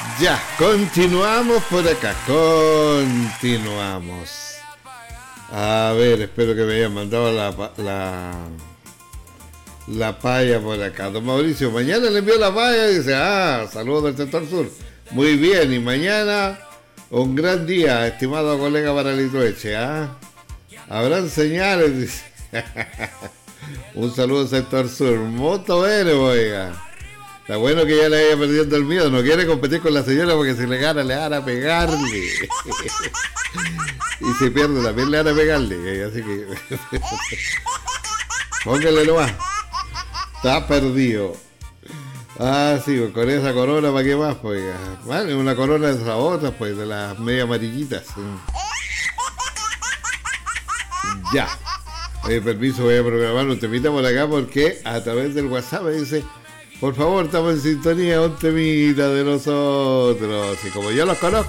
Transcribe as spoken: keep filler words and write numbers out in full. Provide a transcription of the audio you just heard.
Ya, continuamos por acá, continuamos. A ver, espero que me hayan mandado la, la, la paya por acá. Don Mauricio, mañana le envió la paya y dice, ah, saludos del sector sur. Muy bien, y mañana un gran día, estimado colega Paralito Eche, ¿ah? Habrán señales, dice. Un saludo al sector sur, moto bueno, oiga. Está bueno que ya le vaya perdiendo el miedo, no quiere competir con la señora porque si le gana le van a pegarle. Y si pierde también le van a pegarle, así que póngale nomás. Está perdido. Ah, sí, pues con esa corona, ¿para qué más? Pues, vale, una corona de esas otras, pues, de las media amarillitas. Ya. Oye, permiso, voy a programar un temita por acá porque a través del WhatsApp me dice, por favor, estamos en sintonía, un temita de nosotros. Y como yo los conozco,